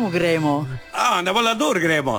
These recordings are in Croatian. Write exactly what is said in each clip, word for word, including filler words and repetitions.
Kamo gremo? A, na Baladur gremo.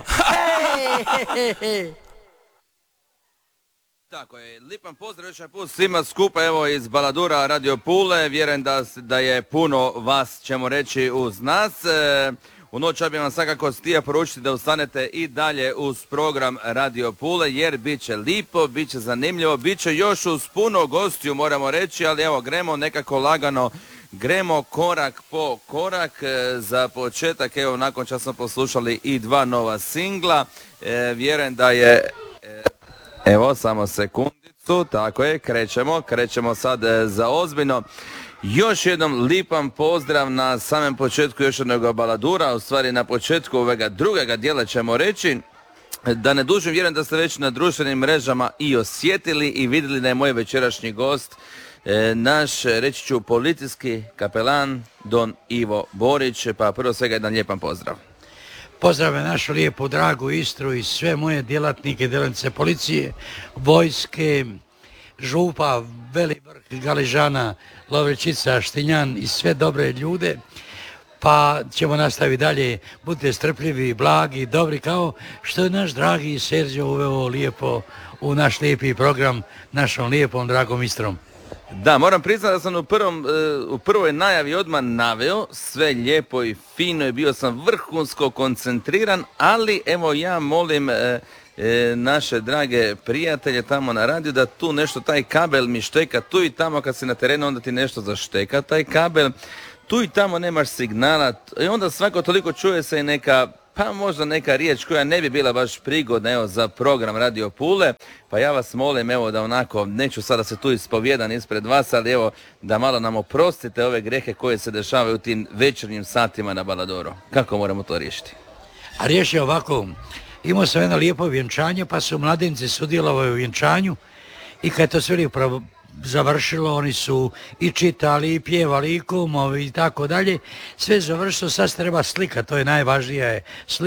Tako je, lipan pozdrav još jedan put svima skupa, evo iz Baladura Radio Pule, vjerujem da, da je puno vas, ćemo reći, uz nas. E, u noć ja bih vam svakako stija poručiti da ostanete i dalje uz program Radio Pule, jer bit će lipo, bit će zanimljivo, bit će još uz puno gostiju, moramo reći, ali evo, gremo nekako lagano, gremo korak po korak. E, za početak, evo, nakon čas smo poslušali i dva nova singla, e, vjerujem da je... E, Evo, samo sekundicu, tako je, krećemo, krećemo sad e, za ozbiljno. Još jednom lipan pozdrav na samom početku još jednog Baladura, u stvari na početku ovoga drugega dijela ćemo reći. Da ne dužim, vjerujem da ste već na društvenim mrežama i osjetili i vidjeli da je moj večerašnji gost, e, naš, reći ću, policijski kapelan Don Ivo Borić, pa prvo svega jedan lijepan pozdrav. Pozdrave našu lijepu, dragu Istru i sve moje djelatnike, djelatnice policije, vojske, župa, Veli Vrh, Galežana, Lovrečica, Štinjan i sve dobre ljude. Pa ćemo nastaviti dalje, budite strpljivi, blagi, dobri, kao što je naš dragi Sergio uveo lijepo u naš lijepi program, našom lijepom, dragom Istrom. Da, moram priznati da sam u, prvom, u prvoj najavi odmah naveo, sve lijepo i fino i bio sam vrhunsko koncentriran, ali evo ja molim e, e, naše drage prijatelje tamo na radiju da tu nešto, taj kabel mi šteka, tu i tamo kad si na terenu onda ti nešto zašteka taj kabel, tu i tamo nemaš signala i onda svako toliko čuje se i neka, pa možda neka riječ koja ne bi bila baš prigodna, evo, za program Radio Pule, pa ja vas molim, evo, da onako, neću sada se tu ispovjedan ispred vas, ali evo, da malo nam oprostite ove grehe koje se dešavaju u tim večernjim satima na Baladoru. Kako moramo to riješiti? A riješi ovako, imao sam jedno lijepo vjenčanje, pa su mladenci sudjelovali u vjenčanju i kad je to sve lijepo završilo, oni su i čitali, i pjevali, i kumovi i tako dalje, sve završilo, sad se treba slika, to je najvažnije, slika.